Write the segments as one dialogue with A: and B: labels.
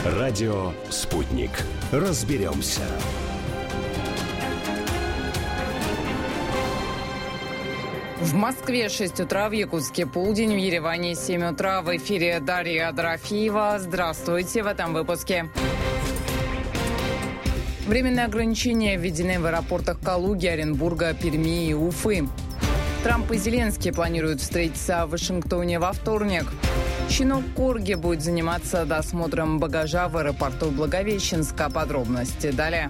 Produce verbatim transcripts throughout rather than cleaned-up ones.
A: Радио «Спутник». Разберемся.
B: В Москве шесть утра, в Якутске полдень, в Ереване семь утра. В эфире Дарья Дорофеева. Здравствуйте в этом выпуске. Временные ограничения введены в аэропортах Калуги, Оренбурга, Перми и Уфы. Трамп и Зеленский планируют встретиться в Вашингтоне во вторник. Щенок Корги будет заниматься досмотром багажа в аэропорту Благовещенска. Подробности далее.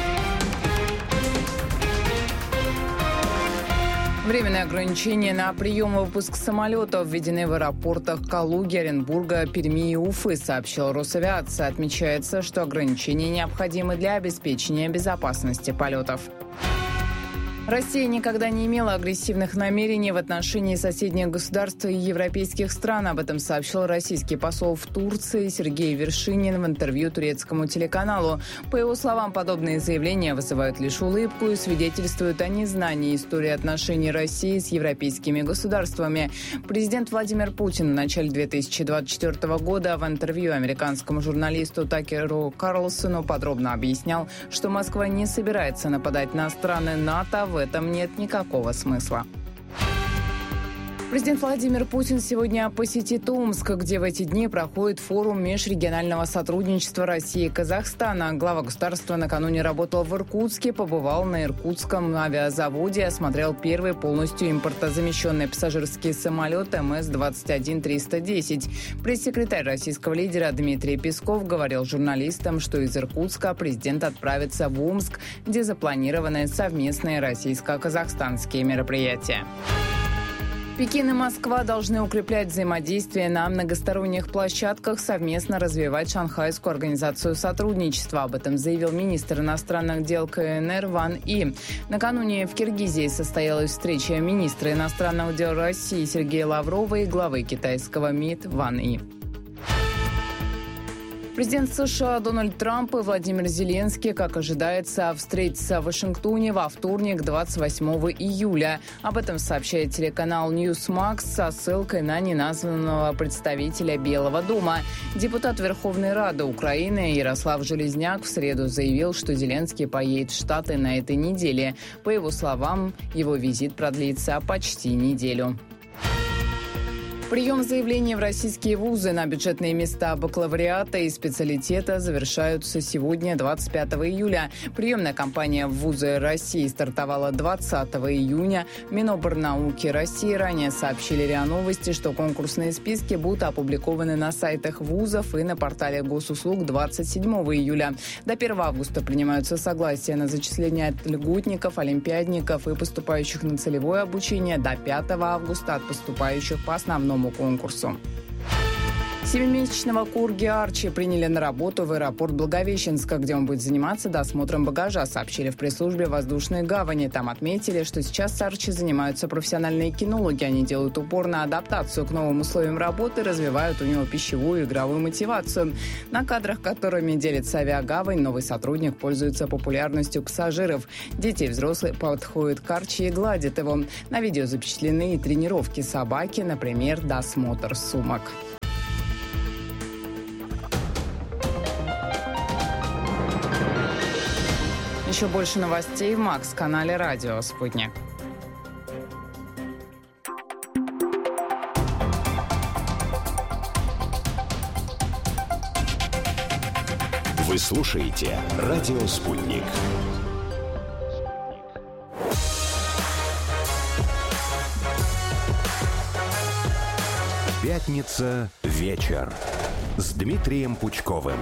B: Временные ограничения на прием и выпуск самолетов введены в аэропортах Калуги, Оренбурга, Перми и Уфы, сообщил Росавиация. Отмечается, что ограничения необходимы для обеспечения безопасности полетов. Россия никогда не имела агрессивных намерений в отношении соседних государств и европейских стран. Об этом сообщил российский посол в Турции Сергей Вершинин в интервью турецкому телеканалу. По его словам, подобные заявления вызывают лишь улыбку и свидетельствуют о незнании истории отношений России с европейскими государствами. Президент Владимир Путин в начале две тысячи двадцать четвёртого года в интервью американскому журналисту Такеру Карлсону подробно объяснял, что Москва не собирается нападать на страны НАТО. В этом нет никакого смысла. Президент Владимир Путин сегодня посетит Омск, где в эти дни проходит форум межрегионального сотрудничества России и Казахстана. Глава государства накануне работал в Иркутске, побывал на Иркутском авиазаводе, осмотрел первый полностью импортозамещенный пассажирский самолет эм эс двадцать один триста десять. Пресс-секретарь российского лидера Дмитрий Песков говорил журналистам, что из Иркутска президент отправится в Омск, где запланированы совместные российско-казахстанские мероприятия. Пекин и Москва должны укреплять взаимодействие на многосторонних площадках, совместно развивать Шанхайскую организацию сотрудничества. Об этом заявил министр иностранных дел ка эн эр Ван И. Накануне в Киргизии состоялась встреча министра иностранных дел России Сергея Лаврова и главы китайского МИД Ван И. Президент США Дональд Трамп и Владимир Зеленский, как ожидается, встретятся в Вашингтоне во вторник, двадцать восьмого июля. Об этом сообщает телеканал Newsmax со ссылкой на неназванного представителя Белого дома. Депутат Верховной Рады Украины Ярослав Железняк в среду заявил, что Зеленский поедет в Штаты на этой неделе. По его словам, его визит продлится почти неделю. Прием заявлений в российские вузы на бюджетные места бакалавриата и специалитета завершаются сегодня, двадцать пятого июля. Приемная кампания в вузы России стартовала двадцатого июня. Миноборнауки России ранее сообщили РИА Новости, что конкурсные списки будут опубликованы на сайтах вузов и на портале госуслуг двадцать седьмого июля. До первого августа принимаются согласия на зачисление от льготников, олимпиадников и поступающих на целевое обучение, до пятого августа от поступающих по основному конкурсу. Семимесячного Корги Арчи приняли на работу в аэропорт Благовещенска, где он будет заниматься досмотром багажа, сообщили в пресс-службе воздушной гавани. Там отметили, что сейчас с Арчи занимаются профессиональные кинологи. Они делают упор на адаптацию к новым условиям работы, развивают у него пищевую и игровую мотивацию. На кадрах, которыми делится авиагавань, новый сотрудник пользуется популярностью пассажиров. Дети и взрослые подходят к Арчи и гладят его. На видео запечатлены и тренировки собаки, например, досмотр сумок. Еще больше новостей в Макс-канале «Радио Спутник».
A: Вы слушаете «Радио Спутник». Пятница. Вечер. С Дмитрием Пучковым.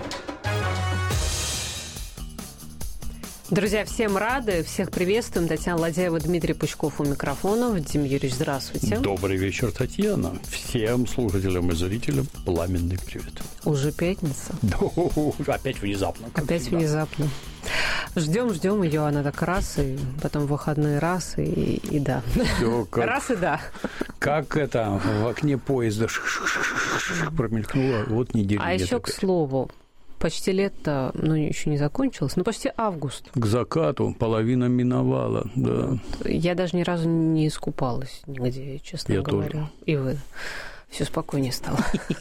C: Друзья, всем рады, всех приветствуем. Татьяна Ладяева, Дмитрий Пучков у микрофона. Вадим Юрьевич, здравствуйте.
D: Добрый вечер, Татьяна. Всем слушателям и зрителям пламенный привет.
C: Уже пятница.
D: Опять внезапно.
C: Опять всегда. Внезапно. Ждем, ждем ее, она так раз, и потом выходные раз, и, и да.
D: Как,
C: раз и да.
D: Как это в окне поезда промелькнуло, вот неделя.
C: А еще, к слову, почти лето, ну, еще не закончилось, но почти август.
D: К закату половина миновала, да.
C: Я даже ни разу не искупалась нигде, честно
D: я
C: говоря.
D: Тоже.
C: И вы. Все спокойнее стало.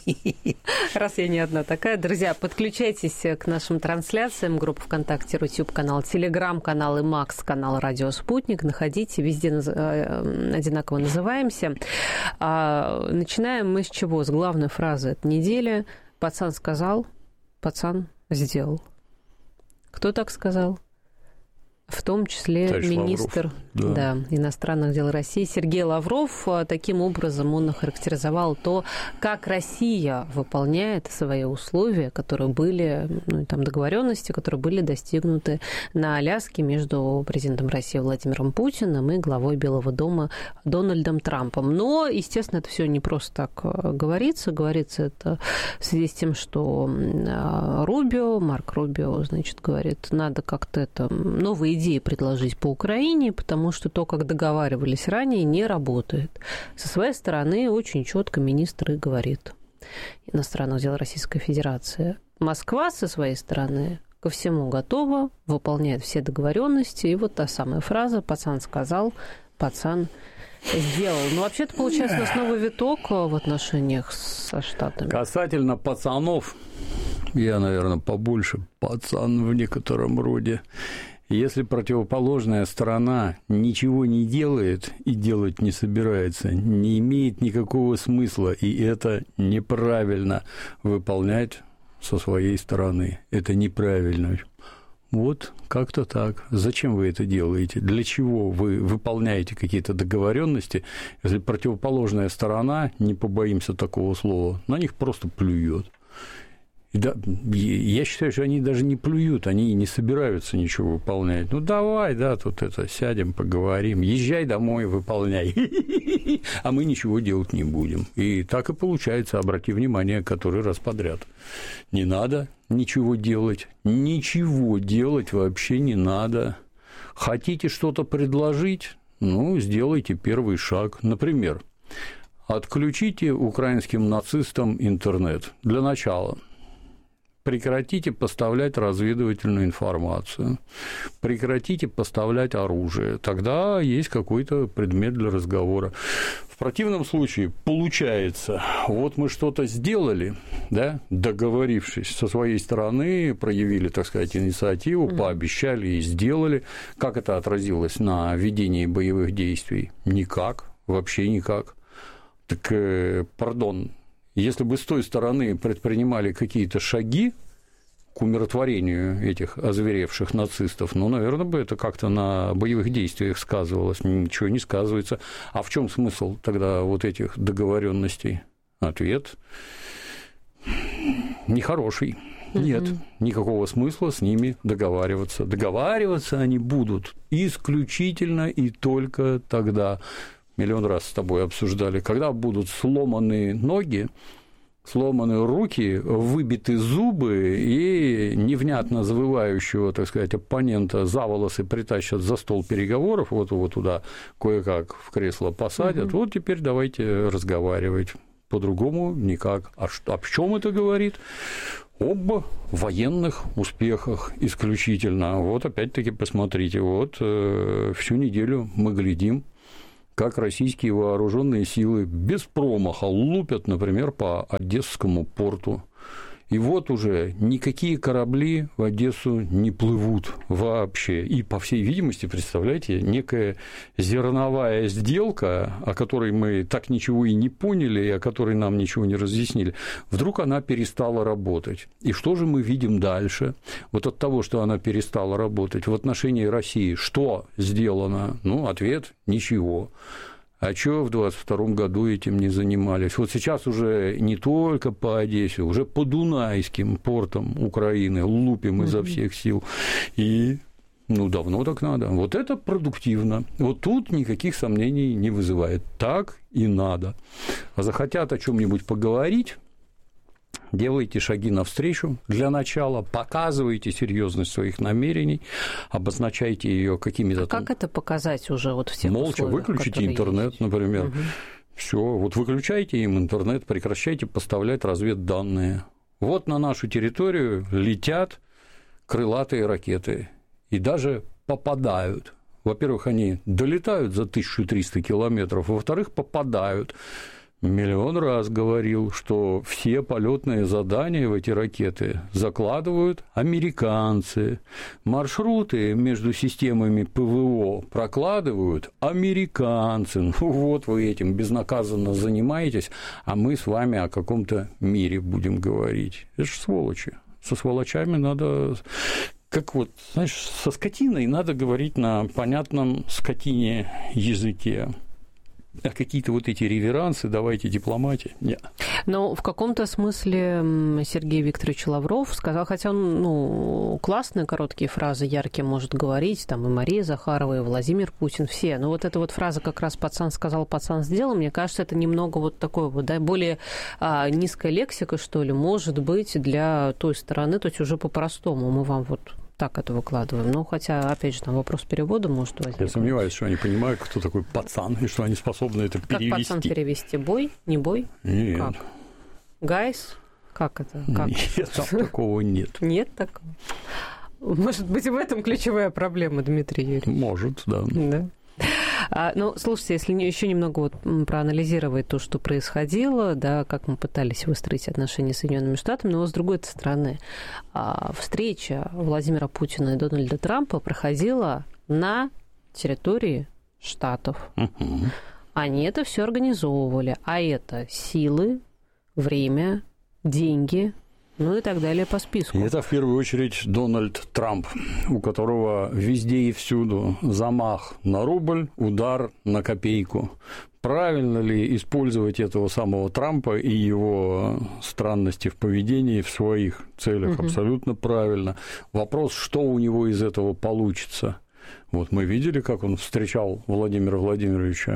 C: Раз я не одна такая. Друзья, подключайтесь к нашим трансляциям. Группа ВКонтакте, Рутюб-канал, Телеграм-канал и Макс-канал «Радио Спутник». Находите, везде одинаково называемся. Начинаем мы с чего? С главной фразы этой недели. Пацан сказал, пацан сделал. Кто так сказал? В том числе Товарищ министр да. Да, иностранных дел России Сергей Лавров. Таким образом он охарактеризовал то, как Россия выполняет свои условия, которые были, ну, и там договоренности, которые были достигнуты на Аляске между президентом России Владимиром Путиным и главой Белого дома Дональдом Трампом. Но, естественно, это все не просто так говорится. Говорится это в связи с тем, что Рубио, Марк Рубио, значит, говорит, надо как-то это новые идеи предложить по Украине, потому что то, как договаривались ранее, не работает. Со своей стороны очень четко министр и говорит иностранных дел Российской Федерации. Москва со своей стороны ко всему готова, выполняет все договоренности. И вот та самая фраза «пацан сказал, пацан сделал». Ну, вообще-то, получается, у нас новый виток в отношениях со Штатами.
D: Касательно пацанов, я, наверное, побольше пацан в некотором роде. Если противоположная сторона ничего не делает и делать не собирается, не имеет никакого смысла, и это неправильно выполнять со своей стороны. Это неправильно. Вот как-то так. Зачем вы это делаете? Для чего вы выполняете какие-то договоренности, если противоположная сторона, не побоимся такого слова, на них просто плюет? Да, я считаю, что они даже не плюют, они не собираются ничего выполнять. Ну, давай, да, тут это, сядем, поговорим, езжай домой, выполняй. А мы ничего делать не будем. И так и получается, обрати внимание, который раз подряд. Не надо ничего делать, ничего делать вообще не надо. Хотите что-то предложить? Ну, сделайте первый шаг. Например, отключите украинским нацистам интернет. Для начала. Прекратите поставлять разведывательную информацию, прекратите поставлять оружие, тогда есть какой-то предмет для разговора. В противном случае получается, вот мы что-то сделали, да, договорившись со своей стороны, проявили, так сказать, инициативу, пообещали и сделали. Как это отразилось на ведении боевых действий? Никак, вообще никак. Так, пардон, если бы с той стороны предпринимали какие-то шаги к умиротворению этих озверевших нацистов, ну, наверное, бы это как-то на боевых действиях сказывалось. Ничего не сказывается. А в чем смысл тогда вот этих договоренностей? Ответ нехороший. Нет, никакого смысла с ними договариваться. Договариваться они будут исключительно и только тогда. Миллион раз с тобой обсуждали, когда будут сломаны ноги, сломаны руки, выбиты зубы и невнятно завывающего, так сказать, оппонента за волосы притащат за стол переговоров, вот его туда кое-как в кресло посадят, угу. Вот теперь давайте разговаривать. По-другому никак. А что, о чем это говорит? Об военных успехах исключительно. Вот опять-таки посмотрите, вот э, всю неделю мы глядим, как российские вооруженные силы без промаха лупят, например, по Одесскому порту. И вот уже никакие корабли в Одессу не плывут вообще. И, по всей видимости, представляете, некая зерновая сделка, о которой мы так ничего и не поняли, и о которой нам ничего не разъяснили, вдруг она перестала работать. И что же мы видим дальше? Вот от того, что она перестала работать в отношении России, что сделано? Ну, ответ – ничего. А чего в двадцать втором году этим не занимались? Вот сейчас уже не только по Одессе, уже по Дунайским портам Украины лупим изо всех сил. И, ну, давно так надо. Вот это продуктивно. Вот тут никаких сомнений не вызывает. Так и надо. А захотят о чем-нибудь поговорить, делайте шаги навстречу для начала, показывайте серьезность своих намерений, обозначайте ее какими-то.
C: А там... Как это показать уже вот в тех
D: Молча
C: условиях,
D: выключите интернет,
C: есть?
D: Например.
C: Угу.
D: Все, вот выключайте им интернет, прекращайте поставлять разведданные. Вот на нашу территорию летят крылатые ракеты и даже попадают. Во-первых, они долетают за тысячу триста километров, во-вторых, попадают. миллион раз говорил, что все полетные задания в эти ракеты закладывают американцы. Маршруты между системами ПВО прокладывают американцы. Ну вот вы этим безнаказанно занимаетесь, а мы с вами о каком-то мире будем говорить. Это же сволочи. Со сволочами надо... Как вот, знаешь, со скотиной надо говорить на понятном скотине языке. А какие-то вот эти реверансы, давайте дипломатии, нет.
C: Но в каком-то смысле Сергей Викторович Лавров сказал, хотя он, ну, классные короткие фразы, яркие может говорить, там и Мария Захарова, и Владимир Путин, все. Но вот эта вот фраза как раз «пацан сказал, пацан сделал», мне кажется, это немного вот такой вот, да, более а, низкая лексика, что ли, может быть, для той стороны, то есть уже по-простому мы вам вот... так это выкладываем. Ну, хотя, опять же, там вопрос перевода может возникнуть.
D: Я сомневаюсь, что они понимают, кто такой пацан, и что они способны это
C: как
D: перевести.
C: Как пацан перевести? Бой? Не бой?
D: Нет.
C: Как? Гайс? Как это? Как?
D: Нет, там такого нет.
C: Нет такого? Может быть, в этом ключевая проблема, Дмитрий Юрьевич?
D: Может, да.
C: Да. А, ну, слушайте, если еще немного вот проанализировать то, что происходило, да, как мы пытались выстроить отношения с Соединенными Штатами, но с другой стороны, встреча Владимира Путина и Дональда Трампа проходила на территории Штатов. Uh-huh. Они это все организовывали, а это силы, время, деньги, ну и так далее по списку.
D: И это в первую очередь Дональд Трамп, у которого везде и всюду замах на рубль, удар на копейку. Правильно ли использовать этого самого Трампа и его странности в поведении в своих целях? Угу. Абсолютно правильно. Вопрос, что у него из этого получится. Вот мы видели, как он встречал Владимира Владимировича,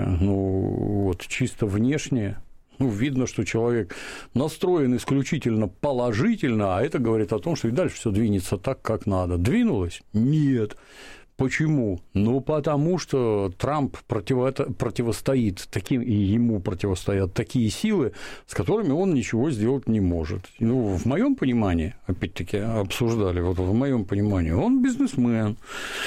D: ну вот чисто внешне. Ну, видно, что человек настроен исключительно положительно, а это говорит о том, что и дальше все двинется так, как надо. Двинулось? Нет. Почему? Ну, потому что Трамп противо... противостоит таким, и ему противостоят такие силы, с которыми он ничего сделать не может. Ну, в моем понимании, опять-таки, обсуждали, вот в моем понимании, он бизнесмен,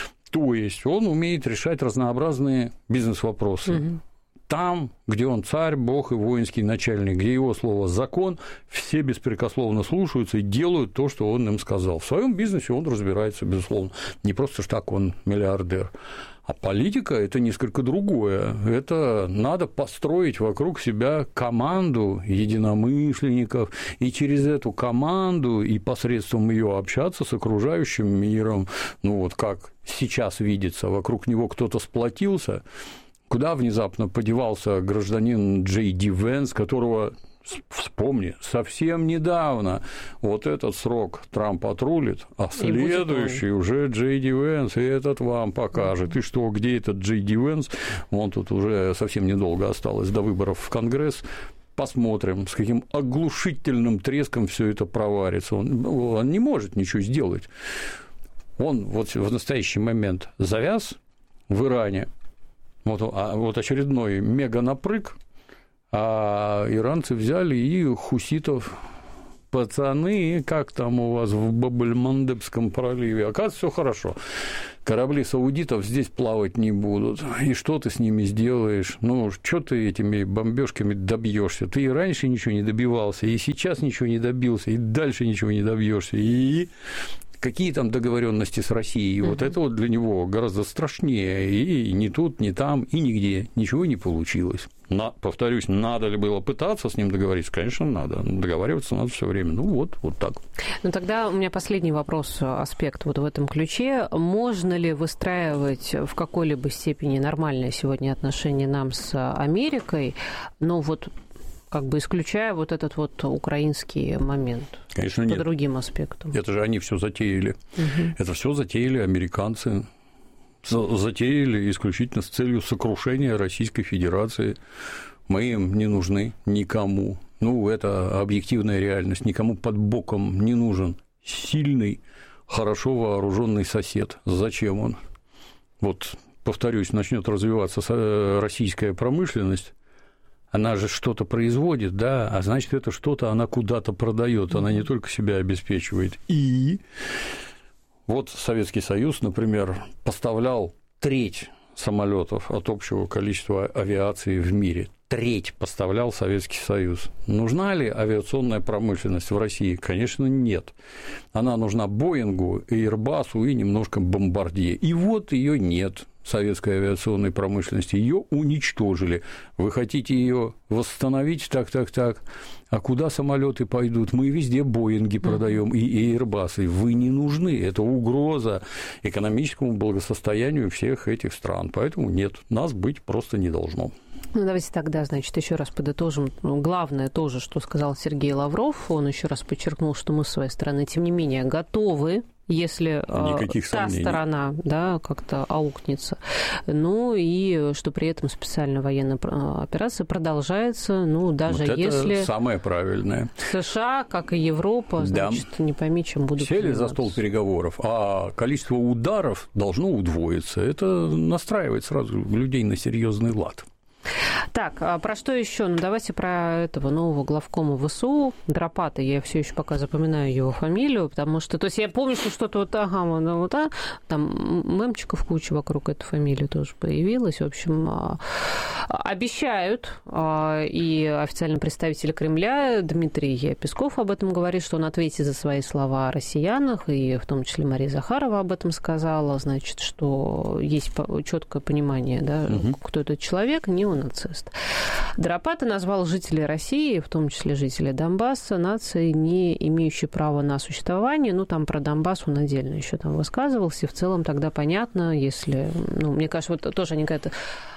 D: то есть он умеет решать разнообразные бизнес-вопросы. Угу. Там, где он царь, бог и воинский начальник, где его слово закон, все беспрекословно слушаются и делают то, что он им сказал. В своем бизнесе он разбирается, безусловно. Не просто ж так он миллиардер. А политика – это несколько другое. Это надо построить вокруг себя команду единомышленников, и через эту команду и посредством ее общаться с окружающим миром. Ну, вот как сейчас видится, вокруг него кто-то сплотился. Куда внезапно подевался гражданин Джей Ди Венс, которого, вспомни, совсем недавно вот этот срок Трамп отрулит, а следующий уже Джей Ди Венс, и этот вам покажет. И что, где этот Джей Ди Венс? Он тут уже совсем недолго осталось до выборов в Конгресс. Посмотрим, с каким оглушительным треском все это проварится. Он, он не может ничего сделать. Он вот в настоящий момент завяз в Иране. Вот, а вот очередной мега-напрыг, а иранцы взяли и хуситов, пацаны, как там у вас в Баб-эль-Мандебском проливе, оказывается, все хорошо. Корабли саудитов здесь плавать не будут. И что ты с ними сделаешь? Ну, что ты этими бомбежками добьешься? Ты и раньше ничего не добивался, и сейчас ничего не добился, и дальше ничего не добьешься. И какие там договоренности с Россией? Uh-huh. Вот это вот для него гораздо страшнее. И ни тут, ни там, и нигде ничего не получилось. На, повторюсь, надо ли было пытаться с ним договориться? Конечно, надо. Договариваться надо все время. Ну вот, вот так.
C: Ну тогда у меня последний вопрос, аспект вот в этом ключе. Можно ли выстраивать в какой-либо степени нормальное сегодня отношение нам с Америкой, но вот как бы исключая вот этот вот украинский момент?
D: Конечно,
C: по
D: нет.
C: Другим аспектам.
D: Это же они все затеяли.
C: Угу.
D: Это все затеяли американцы. Затеяли исключительно с целью сокрушения Российской Федерации. Мы им не нужны никому. Ну, это объективная реальность. Никому под боком не нужен сильный, хорошо вооруженный сосед. Зачем он? Вот, повторюсь, начнет развиваться российская промышленность. Она же что-то производит, да, а значит, это что-то она куда-то продает, она не только себя обеспечивает. И вот Советский Союз, например, поставлял треть самолетов от общего количества авиации в мире. Треть поставлял Советский Союз. Нужна ли авиационная промышленность в России? Конечно, нет. Она нужна Боингу, Airbus'у и немножко Бомбардье. И вот ее нет, советской авиационной промышленности. Ее уничтожили. Вы хотите ее восстановить? Так, так, так. А куда самолеты пойдут? Мы везде Боинги продаем и Airbus'ы. Вы не нужны. Это угроза экономическому благосостоянию всех этих стран. Поэтому нет, нас быть просто не должно.
C: Ну, давайте тогда, значит, еще раз подытожим. Главное тоже, что сказал Сергей Лавров. Он еще раз подчеркнул, что мы, с своей стороны, тем не менее, готовы, если Никаких та сомнений. Сторона, да, как-то аукнется. Ну, и что при этом специальная военная операция продолжается, ну, даже вот если...
D: это самое правильное.
C: США, как и Европа, значит, да. не пойми, чем будут
D: Сели
C: заниматься.
D: за стол переговоров, а количество ударов должно удвоиться. Это настраивает сразу людей на серьезный лад.
C: Так, а про что еще? Ну, давайте про этого нового главкома ВСУ, Дропата. Я все еще пока запоминаю его фамилию, потому что, то есть я помню, что что-то вот, ага, вот, а, там мемчиков куча вокруг этой фамилии тоже появилась. В общем, обещают, и официальный представитель Кремля Дмитрий Песков об этом говорит, что он ответит за свои слова о россиянах, и в том числе Мария Захарова об этом сказала, значит, что есть четкое понимание, да, угу. кто этот человек, не нацист. Дропата назвал жителей России, в том числе жителей Донбасса, нацией, не имеющей права на существование. Ну, там про Донбасс он отдельно еще там высказывался. И в целом тогда понятно, если... Ну, мне кажется, вот тоже они как-то...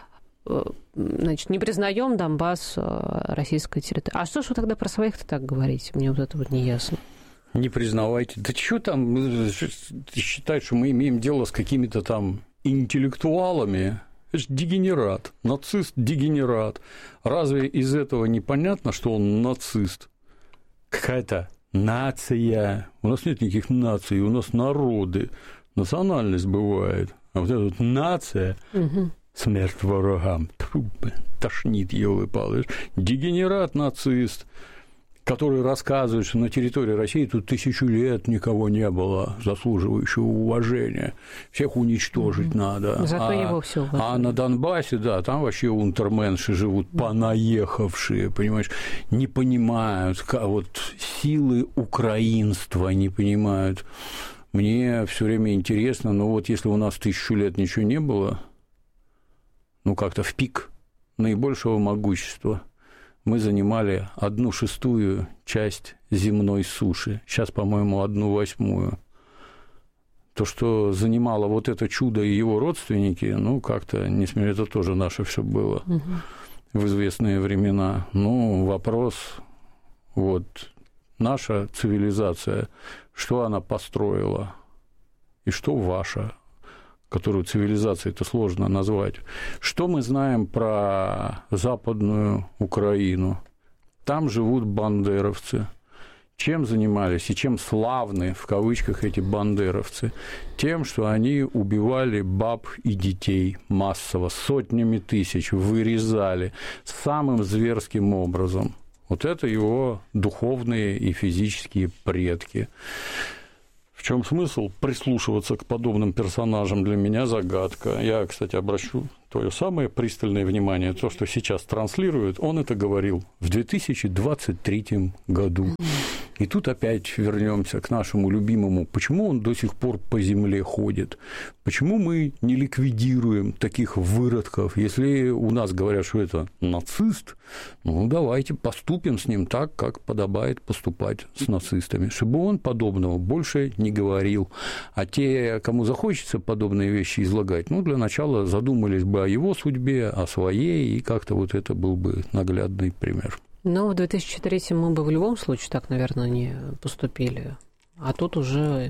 C: Значит, не признаем Донбасс российской территорией. А что ж вы тогда про своих-то так говорите? Мне вот это вот не ясно.
D: Не признавайте. Да что там считать, что мы имеем дело с какими-то там интеллектуалами? Это же дегенерат, нацист-дегенерат. Разве из этого непонятно, что он нацист? Какая-то нация. У нас нет никаких наций, у нас народы. Национальность бывает. А вот эта вот нация, угу. смерть врагам, тошнит, елы-палы. Дегенерат, нацист, который рассказывает, что на территории России тут тысячу лет никого не было заслуживающего уважения. Всех уничтожить mm-hmm. надо.
C: Зато а, его все уважают.
D: А на Донбассе, да, там вообще унтерменши живут, mm-hmm. понаехавшие, понимаешь, не понимают, как, вот силы украинства не понимают. Мне все время интересно, но вот если у нас тысячу лет ничего не было, ну, как-то в пик наибольшего могущества, мы занимали одну шестую часть земной суши. Сейчас, по-моему, одну восьмую. То, что занимало вот это чудо и его родственники, ну, как-то, не смею, это тоже наше все было угу. в известные времена. Ну, вопрос, вот, наша цивилизация, что она построила, и что ваша, которую цивилизацией-то сложно назвать. Что мы знаем про Западную Украину? Там живут бандеровцы. Чем занимались и чем славны, в кавычках, эти бандеровцы? Тем, что они убивали баб и детей массово, сотнями тысяч, вырезали самым зверским образом. Вот это его духовные и физические предки. В чем смысл прислушиваться к подобным персонажам, для меня загадка. Я, кстати, обращу твое самое пристальное внимание, то, что сейчас транслируют, он это говорил в две тысячи двадцать третьем году. И тут опять вернемся к нашему любимому, почему он до сих пор по земле ходит, почему мы не ликвидируем таких выродков, если у нас говорят, что это нацист, ну давайте поступим с ним так, как подобает поступать с нацистами, чтобы он подобного больше не говорил, а те, кому захочется подобные вещи излагать, ну для начала задумались бы о его судьбе, о своей, и как-то вот это был бы наглядный пример.
C: Но в две тысячи третьем мы бы в любом случае так, наверное, не поступили. А тут уже...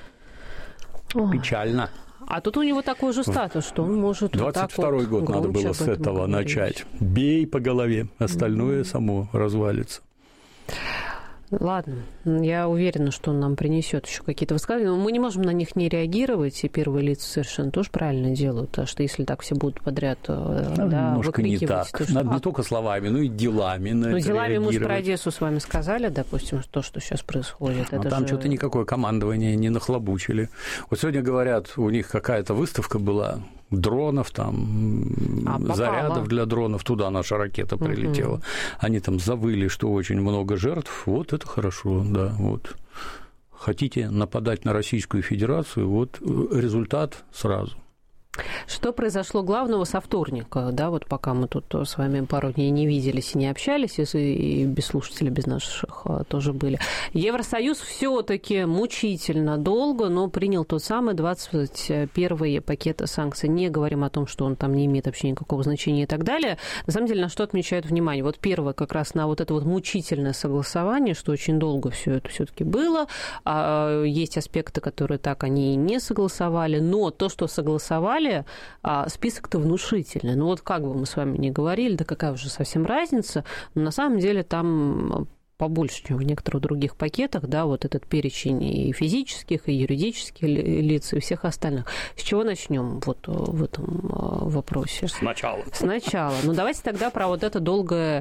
D: Печально.
C: А тут у него такой же статус, что он может...
D: двадцать второй вот год надо было с этого говорить. Начать. Бей по голове, остальное mm-hmm. само развалится.
C: Ладно, я уверена, что он нам принесет еще какие-то высказывания. Но мы не можем на них не реагировать, и первые лица совершенно тоже правильно делают, потому что если так все будут подряд
D: да,
C: да,
D: немножко не так.
C: То,
D: надо не только словами, но и делами.
C: Ну, делами мы про Одессу с вами сказали, допустим, то, что сейчас происходит.
D: Но
C: это
D: там
C: же...
D: что-то никакое командование не нахлобучили. Вот сегодня говорят, у них какая-то выставка была, дронов, там, а, зарядов для дронов, туда наша ракета прилетела. Угу. Они там завыли, что очень много жертв. Вот это хорошо, да, вот. Хотите нападать на Российскую Федерацию, вот результат сразу.
C: Что произошло главного со вторника, да, вот пока мы тут с вами пару дней не виделись и не общались, и без слушателей, без наших тоже были. Евросоюз все-таки мучительно долго, но принял тот самый двадцать первый пакет санкций. Не говорим о том, что он там не имеет вообще никакого значения и так далее. На самом деле, на что отмечают внимание? Вот первое, как раз на вот это вот мучительное согласование, что очень долго все это все-таки было. Есть аспекты, которые так они и не согласовали, но то, что согласовали, список-то внушительный. Ну вот как бы мы с вами ни говорили, да какая уже совсем разница, но на самом деле там побольше, чем в некоторых других пакетах, да, вот этот перечень и физических, и юридических лиц, и всех остальных. С чего начнем вот в этом вопросе?
D: Сначала.
C: Сначала. Ну, давайте тогда про вот это долгое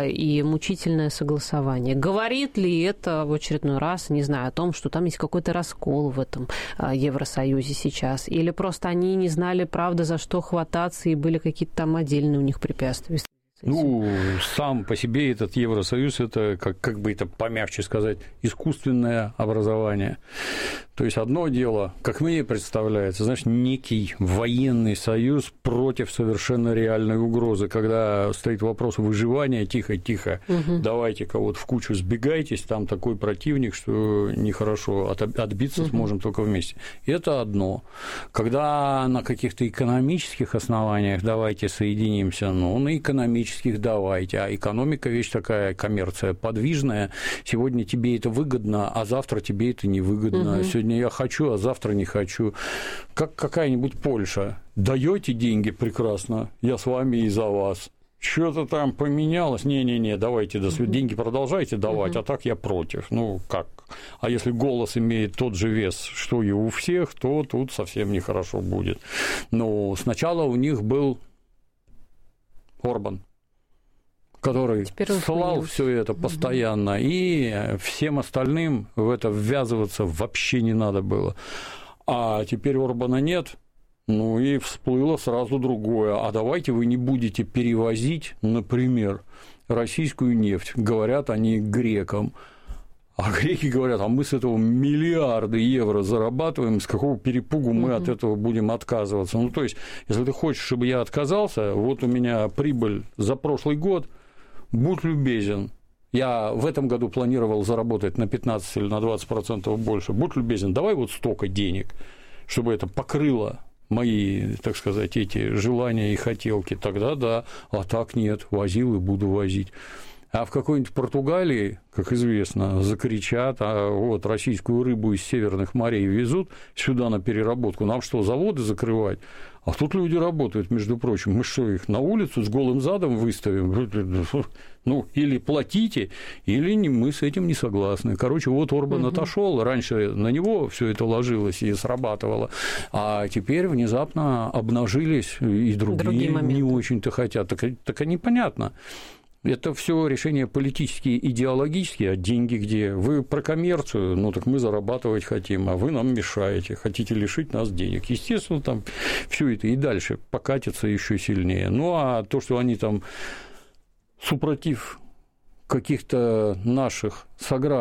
C: и мучительное согласование. Говорит ли это в очередной раз, не знаю, о том, что там есть какой-то раскол в этом Евросоюзе сейчас? Или просто они не знали, правда, за что хвататься, и были какие-то там отдельные у них препятствия?
D: Ну, сам по себе этот Евросоюз – это, как, как бы это помягче сказать, искусственное образование. То есть одно дело, как мне представляется, знаешь, некий военный союз против совершенно реальной угрозы, когда стоит вопрос выживания, тихо-тихо, угу. давайте кого-то в кучу сбегайтесь, там такой противник, что нехорошо, отбиться угу. сможем только вместе. Это одно. Когда на каких-то экономических основаниях давайте соединимся, ну, на экономических давайте, а экономика вещь такая, коммерция подвижная, сегодня тебе это выгодно, а завтра тебе это невыгодно, угу. сегодня я хочу, а завтра не хочу. Как какая-нибудь Польша. Даете деньги, прекрасно, я с вами и за вас. Что-то там поменялось, не-не-не, давайте до свидания. Деньги продолжайте давать, uh-huh. а так я против. Ну, как? А если голос имеет тот же вес, что и у всех, то тут совсем нехорошо будет. Но сначала у них был Орбан, который слал все это постоянно, угу. и всем остальным в это ввязываться вообще не надо было. А теперь Орбана нет, ну и всплыло сразу другое. А давайте вы не будете перевозить, например, российскую нефть, говорят они грекам. А греки говорят, а мы с этого миллиарды евро зарабатываем, с какого перепугу мы mm-hmm. от этого будем отказываться. Ну, то есть, если ты хочешь, чтобы я отказался, вот у меня прибыль за прошлый год, будь любезен. Я в этом году планировал заработать на пятнадцать или на двадцать процентов больше. Будь любезен, давай вот столько денег, чтобы это покрыло мои, так сказать, эти желания и хотелки. Тогда да, а так нет, возил и буду возить. А в какой-нибудь Португалии, как известно, закричат, а вот российскую рыбу из северных морей везут сюда на переработку. Нам что, заводы закрывать? А тут люди работают, между прочим. Мы что, их на улицу с голым задом выставим? Ну, или платите, или не, мы с этим не согласны. Короче, вот Орбан угу. отошел. Раньше на него все это ложилось и срабатывало, а теперь внезапно обнажились и другие, другие не очень-то хотят. Так, так непонятно. Это все решения политические, идеологические, а деньги где? Вы про коммерцию, ну так мы зарабатывать хотим, а вы нам мешаете, хотите лишить нас денег. Естественно, там все это и дальше покатится еще сильнее. Ну а то, что они там супротив каких-то наших сограждан